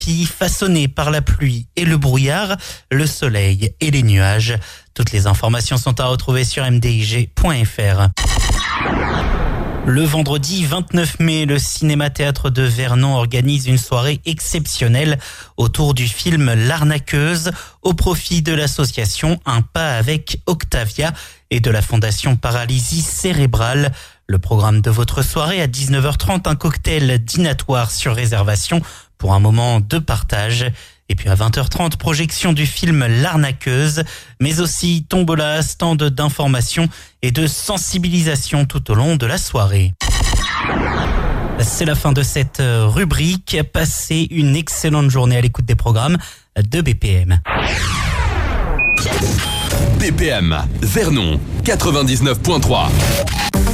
tapis façonnés par la pluie et le brouillard, le soleil et les nuages. Toutes les informations sont à retrouver sur mdig.fr. Le vendredi 29 mai, le Cinéma-Théâtre de Vernon organise une soirée exceptionnelle autour du film L'Arnaqueuse au profit de l'association Un pas avec Octavia et de la Fondation Paralysie Cérébrale. Le programme de votre soirée à 19h30, un cocktail dînatoire sur réservation pour un moment de partage. Et puis à 20h30, projection du film L'Arnaqueuse, mais aussi tombola, stand d'information et de sensibilisation tout au long de la soirée. C'est la fin de cette rubrique. Passez une excellente journée à l'écoute des programmes de BPM. BPM, Vernon, 99.3.